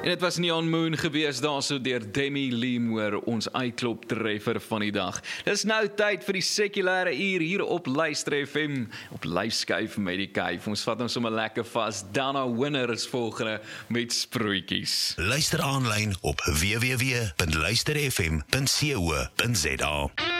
En dit was Neon Moon gewees daarso deur Demi Lee Moore, ons uitklop treffer van die dag. Dis nou tyd vir die sekulêre uur hier op Luister FM, op Lyfskyf met die Kyf. Ons vat ons sommer lekker vas. Dana Winner is volgende met Sproetjies. Luister aanlyn op www.luisterfm.co.za.